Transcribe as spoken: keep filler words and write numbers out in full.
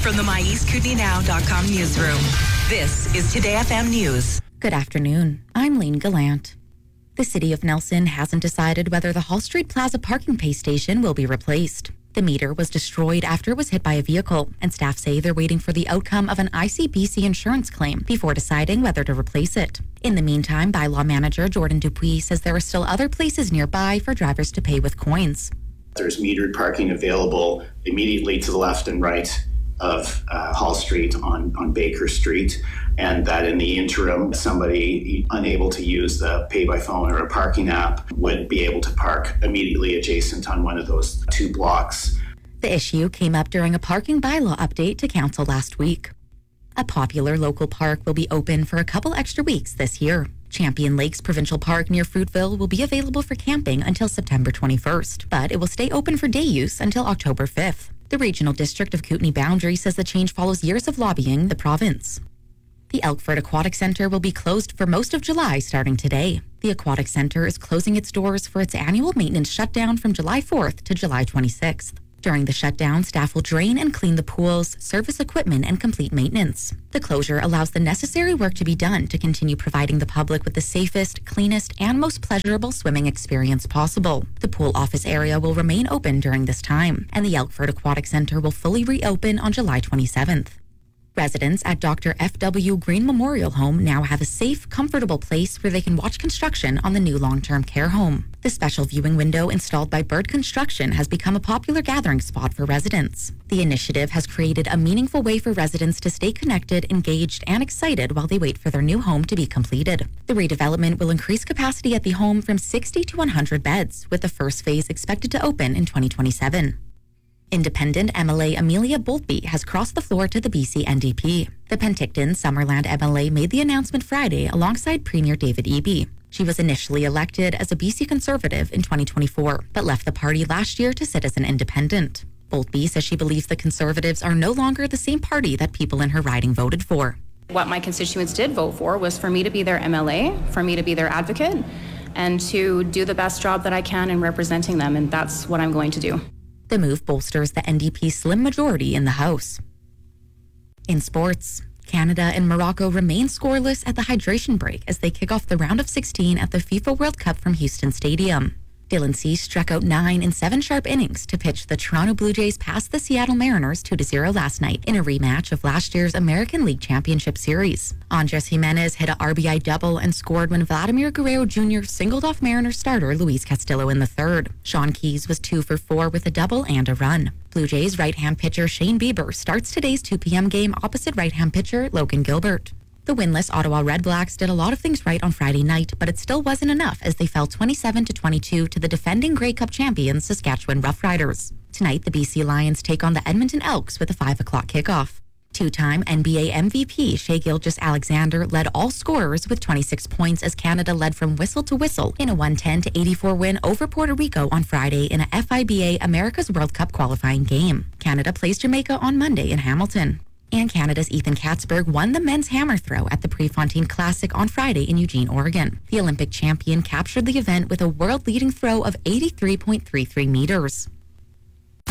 From the my east kootenay now dot com newsroom, this is Today F M News. Good afternoon. I'm Lean Gallant. The City of Nelson hasn't decided whether the Hall Street Plaza parking pay station will be replaced. The meter was destroyed after it was hit by a vehicle, and staff say they're waiting for the outcome of an I C B C insurance claim before deciding whether to replace it. In the meantime, bylaw manager Jordan Dupuis says there are still other places nearby for drivers to pay with coins. There's metered parking available immediately to the left and right of uh, Hall Street on, on Baker Street, and that in the interim, somebody unable to use the pay by phone or a parking app would be able to park immediately adjacent on one of those two blocks. The issue came up during a parking bylaw update to council last week. A popular local park will be open for a couple extra weeks this year. Champion Lakes Provincial Park near Fruitville will be available for camping until September twenty-first, but it will stay open for day use until October fifth. The Regional District of Kootenay Boundary says the change follows years of lobbying the province. The Elkford Aquatic Centre will be closed for most of July starting today. The Aquatic Centre is closing its doors for its annual maintenance shutdown from July fourth to July twenty-sixth. During the shutdown, staff will drain and clean the pools, service equipment, and complete maintenance. The closure allows the necessary work to be done to continue providing the public with the safest, cleanest, and most pleasurable swimming experience possible. The pool office area will remain open during this time, and the Elkford Aquatic Centre will fully reopen on July twenty-seventh. Residents at Doctor F W Green Memorial Home now have a safe, comfortable place where they can watch construction on the new long-term care home. The special viewing window installed by Bird Construction has become a popular gathering spot for residents. The initiative has created a meaningful way for residents to stay connected, engaged, and excited while they wait for their new home to be completed. The redevelopment will increase capacity at the home from sixty to one hundred beds, with the first phase expected to open in twenty twenty-seven. Independent M L A Amelia Boltby has crossed the floor to the B C N D P. The Penticton Summerland M L A made the announcement Friday alongside Premier David Eby. She was initially elected as a B C Conservative in twenty twenty-four, but left the party last year to sit as an independent. Boltby says she believes the Conservatives are no longer the same party that people in her riding voted for. What my constituents did vote for was for me to be their M L A, for me to be their advocate, and to do the best job that I can in representing them, and that's what I'm going to do. The move bolsters the N D P's slim majority in the House. In sports, Canada and Morocco remain scoreless at the hydration break as they kick off the round of sixteen at the FIFA World Cup from Houston Stadium. Dylan Cease struck out nine in seven sharp innings to pitch the Toronto Blue Jays past the Seattle Mariners two to zero last night in a rematch of last year's American League Championship Series. Andres Jimenez hit a R B I double and scored when Vladimir Guerrero Junior singled off Mariners starter Luis Castillo in the third. Sean Keyes was two for four with a double and a run. Blue Jays right-hand pitcher Shane Bieber starts today's two p.m. game opposite right-hand pitcher Logan Gilbert. The winless Ottawa Redblacks did a lot of things right on Friday night, but it still wasn't enough as they fell twenty-seven to twenty-two to the defending Grey Cup champions Saskatchewan Roughriders. Tonight, the B C Lions take on the Edmonton Elks with a five o'clock kickoff. Two-time N B A M V P Shai Gilgeous-Alexander led all scorers with twenty-six points as Canada led from whistle to whistle in a one ten to eighty-four win over Puerto Rico on Friday in a F I B A America's World Cup qualifying game. Canada plays Jamaica on Monday in Hamilton. And Canada's Ethan Katzberg won the men's hammer throw at the Prefontaine Classic on Friday in Eugene, Oregon. The Olympic champion captured the event with a world-leading throw of eighty-three point three three meters.